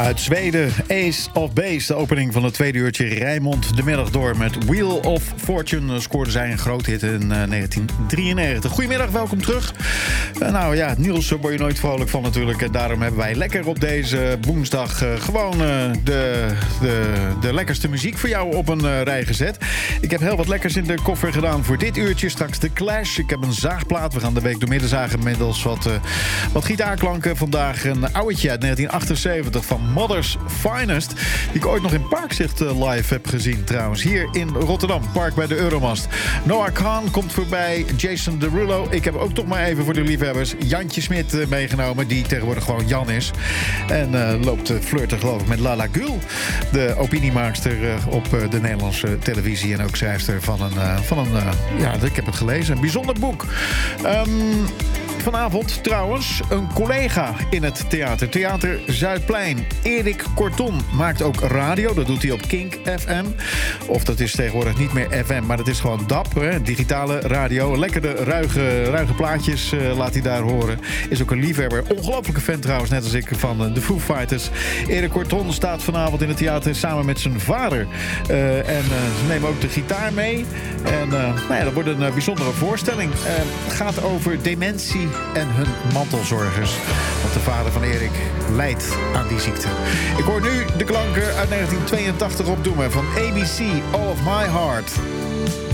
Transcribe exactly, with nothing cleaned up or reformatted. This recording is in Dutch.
Uit Zweden, Ace of Base, de opening van het tweede uurtje. Rijnmond de middag door met Wheel of Fortune. Scoorde zij een groot hit in uh, negentien drieënnegentig. Goedemiddag, welkom terug. Uh, nou ja, Niels word je nooit vrolijk van natuurlijk. En daarom hebben wij lekker op deze woensdag uh, gewoon uh, de, de, de lekkerste muziek voor jou op een uh, rij gezet. Ik heb heel wat lekkers in de koffer gedaan voor dit uurtje. Straks de Clash. Ik heb een zaagplaat. We gaan de week door midden zagen. Middels wat, uh, wat gitaarklanken. Vandaag een ouwtje uit negentien achtenzeventig van Mother's Finest, die ik ooit nog in Parkzicht live heb gezien trouwens. Hier in Rotterdam, Park bij de Euromast. Noah Khan komt voorbij, Jason Derulo. Ik heb ook toch maar even voor de liefhebbers Jantje Smit meegenomen, die tegenwoordig gewoon Jan is. En uh, loopt te flirten geloof ik met Lala Gül, de opiniemaakster uh, op uh, de Nederlandse televisie en ook schrijfster van een, uh, van een uh, ja, ik heb het gelezen, een bijzonder boek. Um, Vanavond trouwens een collega in het theater. Theater Zuidplein. Erik Korton maakt ook radio. Dat doet hij op Kink F M. Of dat is tegenwoordig niet meer F M, maar dat is gewoon D A P. Hè? Digitale radio. Lekker de ruige, ruige plaatjes uh, laat hij daar horen. Is ook een liefhebber. Ongelofelijke fan trouwens, net als ik, van uh, de Foo Fighters. Erik Korton staat vanavond in het theater samen met zijn vader. Uh, en uh, ze nemen ook de gitaar mee. En uh, nou ja, dat wordt een uh, bijzondere voorstelling. Uh, het gaat over dementie en hun mantelzorgers. Want de vader van Erik lijdt aan die ziekte. Ik hoor nu de klanken uit negentien tweeëntachtig opdoemen van A B C, All of My Heart.